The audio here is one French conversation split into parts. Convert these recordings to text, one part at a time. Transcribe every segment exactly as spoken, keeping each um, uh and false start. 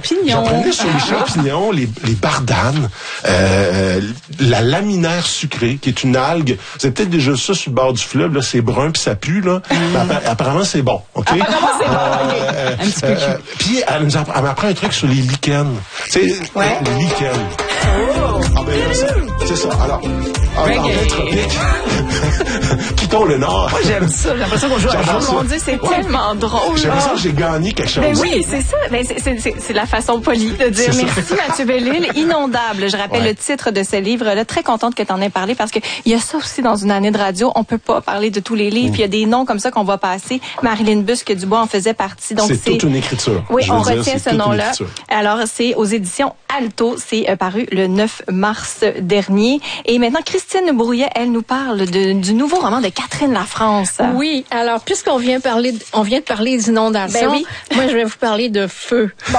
champignons. J'apprenais sur les champignons, les, les bardanes, euh, la laminaire sucrée, qui est une algue. Vous avez peut-être déjà vu ça sur le bord du fleuve, là, c'est brun puis ça pue, là. Mm. Appa- apparemment, c'est bon, OK? Apparemment, c'est bon, euh, OK. Euh, Un petit peu euh, Puis, elle, nous app- elle m'apprend un truc sur les lichens. Tu sais, ouais. les lichens. Oh. Ah ben là, c'est, c'est ça. Alors, en anglais tropique, quittons le Nord. Moi, j'aime ça. J'ai l'impression qu'on joue à un jeu. Mon Dieu, c'est ouais. tellement drôle. J'ai l'impression que j'ai gagné quelque chose. Ben oui, c'est ça. Ben c'est, c'est, c'est, c'est la façon polie de dire c'est merci, ça. Mathieu Bellil. Inondable. Je rappelle ouais. le titre de ce livre-là. Très contente que tu en aies parlé parce que il y a ça aussi dans une année de radio. On peut pas parler de tous les livres. Mmh. Il y a des noms comme ça qu'on va passer. Marilyn Busque-Dubois en faisait partie. Donc c'est, c'est toute une écriture. Oui, je on dire, retient ce nom-là. Alors, c'est aux éditions Alto. C'est euh, paru le neuf mars dernier. Et maintenant, Christine Brouillet, elle nous parle de, du nouveau roman de Catherine Lafrance. Oui. Alors, puisqu'on vient parler, de, on vient de parler d'inondation, ben oui. moi, je vais vous parler de feu. Bon.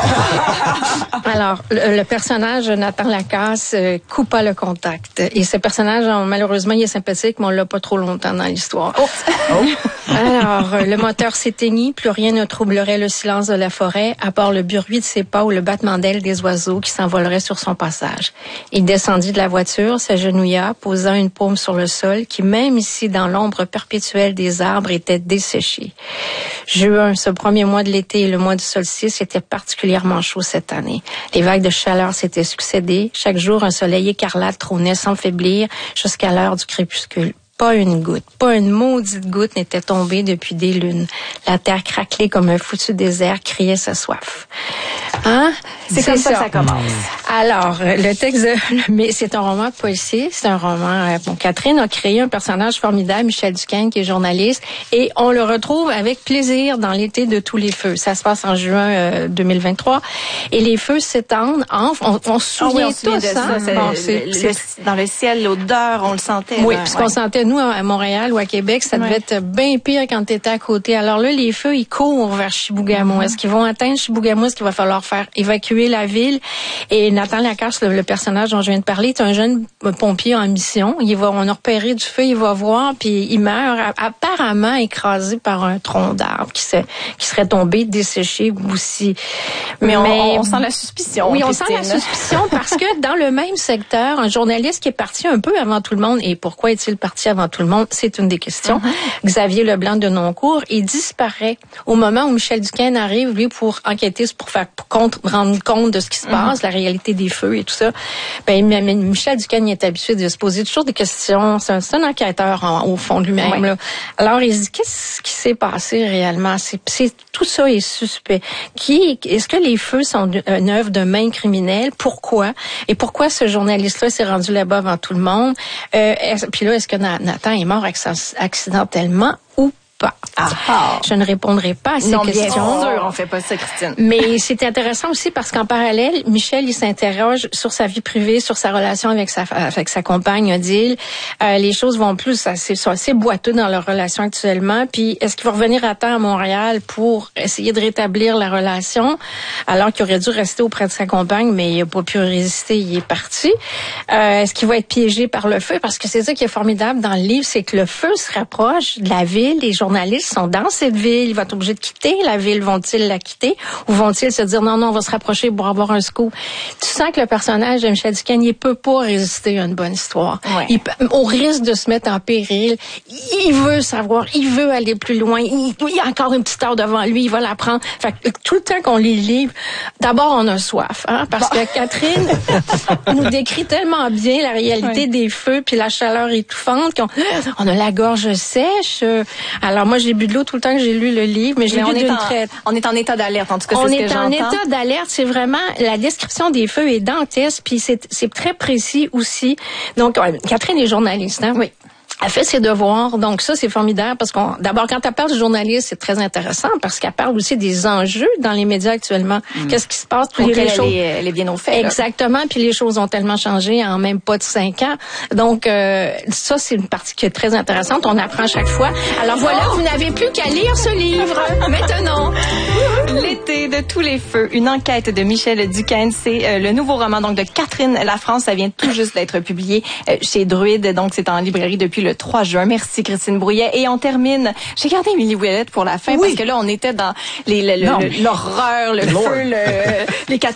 Alors, le, le personnage Nathan Lacasse euh, coupe pas le contact. Et ce personnage, malheureusement, il est sympathique, mais on l'a pas trop longtemps dans l'histoire. Oh. Oh. Alors, euh, le moteur s'éteignit, plus rien ne troublerait le silence de la forêt, à part le bruit de ses pas ou le battement d'ailes des oiseaux qui s'envoleraient sur son passage. Il descendit de la voiture, s'agenouilla, posant une paume sur le sol, qui même ici, dans l'ombre perpétuelle des arbres, était desséché. Juin, ce premier mois de l'été et le mois du solstice, était particulièrement chaud cette année. Les vagues de chaleur s'étaient succédées. Chaque jour, un soleil écarlate trônait sans faiblir jusqu'à l'heure du crépuscule. Pas une goutte, pas une maudite goutte n'était tombée depuis des lunes. La terre craquelée comme un foutu désert criait sa soif. Hein? C'est, c'est comme ça, ça que ça commence. Alors, le texte, de, mais c'est un roman policier, c'est un roman. Bon, Catherine a créé un personnage formidable, Michel Duquesne, qui est journaliste, et on le retrouve avec plaisir dans l'été de tous les feux. Ça se passe en juin euh, deux mille vingt-trois, et les feux s'étendent. En, on, on se souvient oh oui, on tous, de ça. hein? C'est, bon, c'est, le, c'est, dans le ciel, l'odeur, on le sentait. Oui, là, parce ouais. qu'on sentait nous à Montréal ou à Québec, ça devait ouais. être bien pire quand tu étais à côté. Alors là, les feux, ils courent vers Chibougamau. Mm-hmm. Est-ce qu'ils vont atteindre Chibougamau? Est-ce qu'il va falloir faire évacuer la ville? Et Nathan Lacasse, le, le personnage dont je viens de parler, est un jeune pompier en mission. Il va, on a repéré du feu, il va voir, puis il meurt apparemment écrasé par un tronc d'arbre qui, se, qui serait tombé, desséché aussi. Mais, Mais on, on sent la suspicion. Oui, Christine. on sent la suspicion parce que dans le même secteur, un journaliste qui est parti un peu avant tout le monde, et pourquoi est-il parti avant tout le monde? C'est une des questions. Mm-hmm. Xavier Leblanc de Noncourt, il disparaît au moment où Michel Duquesne arrive, lui, pour enquêter, pour faire pour compte, rendre compte de ce qui se passe, mm-hmm. la réalité des feux et tout ça. Ben, Michel Duquesne, il est habitué de se poser toujours des questions. C'est un, c'est un enquêteur en, au fond de lui-même. Ouais. Là. Alors, il se dit, qu'est-ce qui s'est passé réellement? C'est, c'est, tout ça est suspect. Qui, est-ce que les feux sont une œuvre de main criminelle? Pourquoi? Et pourquoi ce journaliste-là s'est rendu là-bas avant tout le monde? Euh, puis là, est-ce que Nathan est mort accidentellement ou pas? Ah, ah. Je ne répondrai pas à ces non, questions. Bien sûr, on fait pas ça, Christine. Mais c'est intéressant aussi parce qu'en parallèle, Michel, il s'interroge sur sa vie privée, sur sa relation avec sa avec sa compagne Odile. Euh, les choses vont plus assez, sont assez boiteux dans leur relation actuellement. Puis, est-ce qu'il va revenir à temps à Montréal pour essayer de rétablir la relation, alors qu'il aurait dû rester auprès de sa compagne, mais il n'a pas pu résister, il est parti. Euh, est-ce qu'il va être piégé par le feu? Parce que c'est ça qui est formidable dans le livre, c'est que le feu se rapproche de la ville, les journalistes sont dans cette ville, il va être obligé de quitter la ville, vont-ils la quitter ou vont-ils se dire non, non, on va se rapprocher pour avoir un scoop? Tu sens que le personnage de Michel Duquesne, il peut pas résister à une bonne histoire. Ouais. Il, au risque de se mettre en péril, il veut savoir, il veut aller plus loin, il, il y a encore une petite heure devant lui, il va la prendre. Fait que tout le temps qu'on lit le livre, d'abord on a soif, hein, parce bon. que Catherine nous décrit tellement bien la réalité ouais. des feux puis la chaleur étouffante qu'on on a la gorge sèche. Alors moi j'ai bu de l'eau tout le temps que j'ai lu le livre, mais je l'ai lu d'une traite. On est en état d'alerte, en tout cas, c'est on ce est que j'entends. On est en état d'alerte, c'est vraiment, la description des feux est dantesque, puis c'est, c'est très précis aussi. Donc, Catherine est journaliste, hein? Oui. Elle fait ses devoirs, donc ça c'est formidable parce qu'on d'abord quand elle parle du journaliste c'est très intéressant parce qu'elle parle aussi des enjeux dans les médias actuellement. Mmh. Qu'est-ce qui se passe pour les qu'elle choses est, elle est bien au fait. Exactement, puis les choses ont tellement changé en même pas de cinq ans. Donc euh, ça c'est une partie qui est très intéressante. On apprend à chaque fois. Alors voilà, vous n'avez plus qu'à lire ce livre maintenant. L'été de tous les feux, une enquête de Michel Duquesne, c'est euh, le nouveau roman donc de Catherine Lafrance. Ça vient tout juste d'être publié euh, chez Druide, donc c'est en librairie depuis le trois juin. Merci Christine Brouillet. Et on termine. J'ai gardé Émilie Ouellette pour la fin oui. parce que là on était dans les, le, le, l'horreur, le, le feu, le, les